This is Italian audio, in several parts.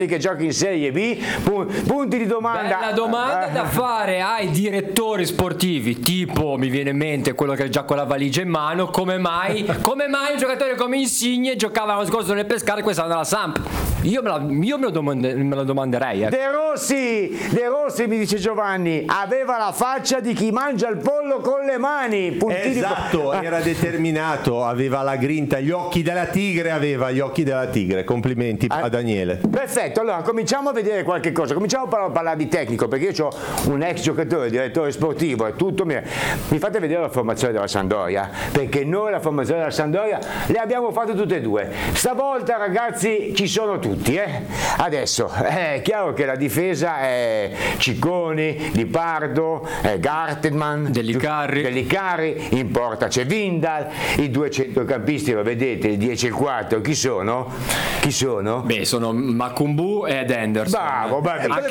che gioca in Serie B, punti di domanda. Bella domanda da fare ai direttori sportivi, tipo mi viene in mente quello che è già con la valigia in mano, come mai un giocatore come Insigne giocava l'anno scorso nel Pescara e quest'anno alla Samp? Io me lo domanderei. De Rossi, mi dice Giovanni, aveva la faccia di chi mangia il pollo con le mani. Esatto, era determinato, aveva la grinta, gli occhi della tigre. Complimenti a Daniele. Perfetto, allora cominciamo a vedere qualche cosa, cominciamo a parlare di tecnico, perché io ho un ex giocatore, direttore sportivo e tutto. Mi fate vedere la formazione della Sampdoria, perché noi la formazione della Sampdoria le abbiamo fatte tutte e due. Stavolta, ragazzi, ci sono tutti. Adesso è chiaro che la difesa è Cicconi, Di Pardo, Gartenman, Dellicari, in porta c'è Vindal, i due centrocampisti lo vedete, il 10 e il 4, chi sono? Beh, sono Macumbu ed Henderson. Bravo,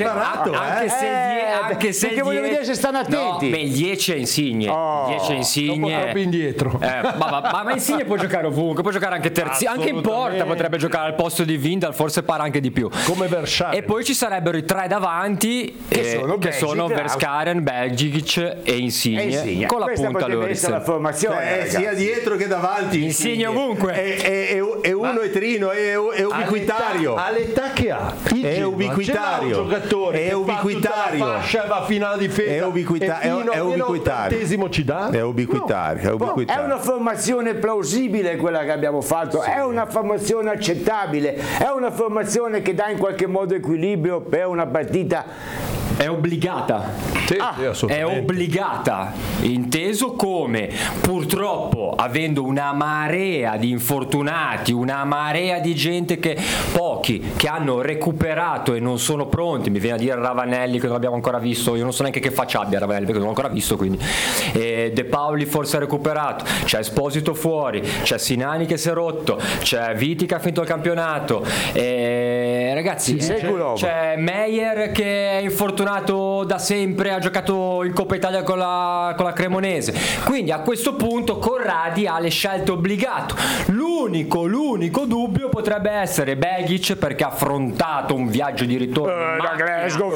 anche se perché voglio vedere se stanno attenti. No, il 10 è Insigne. Il 10 è Insigne. Troppo indietro. Ma Insigne può giocare ovunque, può giocare anche terzi, anche in porta potrebbe giocare al posto di Vindal, forse para anche di più. Come Verscharen. E poi ci sarebbero i tre davanti che sono Verscharen, Belgic e Insigne. Con la punta Loris. La formazione sia dietro che davanti. Insigne ovunque. È uno e trino, è ubiquitario. All'età che ha, è ubiquitario. Un giocatore è ubiquitario. La fascia va fino alla difesa. È ubiquitario. Ci dà? È ubiquitario. È una formazione plausibile quella che abbiamo fatto, è una formazione accettabile, è una formazione che dà in qualche modo equilibrio per una partita. È obbligata. È obbligata, inteso come purtroppo avendo una marea di infortunati, una marea di gente pochi che hanno recuperato e non sono pronti, mi viene a dire Ravanelli che non abbiamo ancora visto, io non so neanche che faccia abbia Ravanelli perché non l'ho ancora visto, quindi De Paoli forse ha recuperato, c'è Esposito fuori, c'è Sinani che si è rotto, c'è Viti che ha finito il campionato, ragazzi c'è Meyer che è infortunato da sempre, ha giocato in Coppa Italia con la Cremonese, quindi a questo punto Corradi ha le scelte obbligato. L'unico dubbio potrebbe essere Begic, perché ha affrontato un viaggio di ritorno da Glasgow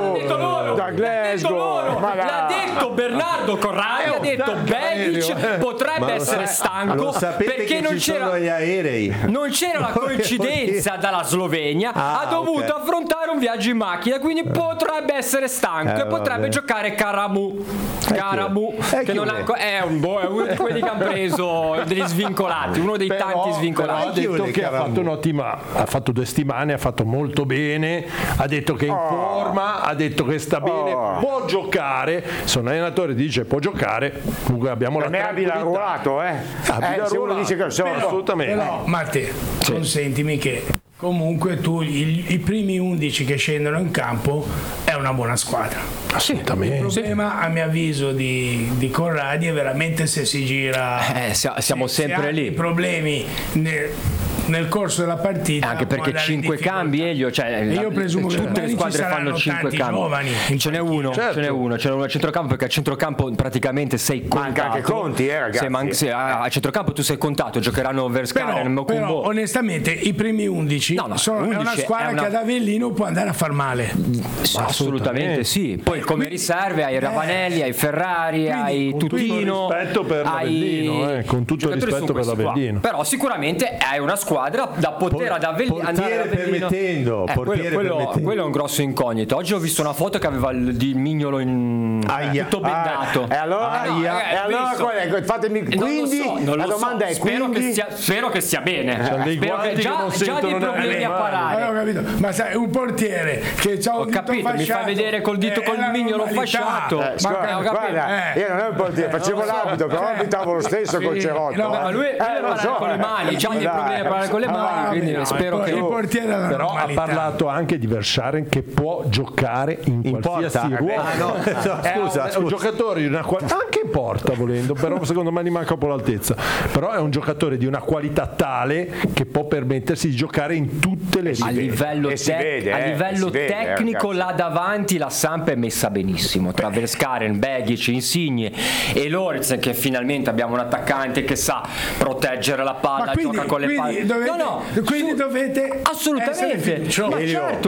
l'ha detto Bernardo Corradi, ha detto Begic potrebbe essere stanco perché non c'era gli aerei, non c'era la coincidenza dalla Slovenia, ha dovuto affrontare un viaggio in macchina, quindi potrebbe essere stanco e potrebbe giocare Karamu che non è uno di quelli che hanno preso degli svincolati, uno dei tanti svincolati. Ha detto che ha fatto 2 settimane, ha fatto molto bene, ha detto che è in forma, ha detto che sta bene, può giocare. Se un allenatore dice può giocare, comunque abbiamo la ruolato, se uno dice che assolutamente. Però Matteo, consentimi che comunque tu i primi 11 che scendono in campo è una buona squadra. Assolutamente. Il problema a mio avviso di Corradi è veramente se si gira, siamo sempre lì. I problemi nel corso della partita, anche perché 5 cambi, Elio, io presumo che tutte le squadre fanno 5 cambi, ce n'è uno a centrocampo, perché a centrocampo praticamente sei contato, manca anche Conti, ragazzi. A centrocampo tu sei contato, giocheranno Verscharen, però onestamente i primi 11 è una squadra che ad Avellino può andare a far male. Assolutamente sì. Poi come riserve hai Ravanelli, hai Ferrari, hai Tutino, con tutto il rispetto per l'Avellino, però sicuramente è una squadra da poter andare ad Avellino. Quello è un grosso incognito. Oggi ho visto una foto che aveva il Mignolo tutto bendato. E allora qual è? Fatemi, quindi la domanda è spero che stia bene. Spero che già dei problemi a parare. Ho capito. Ma sai, un portiere che c'ha un dito fasciato, mi fa vedere col dito col Mignolo fasciato. Guarda, io non ero un portiere, facevo l'abito, però abitavo lo stesso col Cerotto. Ma lui parla con le mani, già dei problemi a parlare con le mani, quindi spero che però ha parlato anche di Verscharen che può giocare in qualsiasi ruolo. Scusa, è un giocatore di una anche in porta volendo, però secondo me gli manca un po' l'altezza. Però è un giocatore di una qualità tale che può permettersi di giocare in tutte le a livello, a livello tecnico ragazzi. là davanti la Samp è messa benissimo tra Verskaren, Begic, Insigne e Lorenzen, che finalmente abbiamo un attaccante che sa proteggere la palla, gioca con le palle. Quindi dovete assolutamente, essere fiduciosi. ma certo,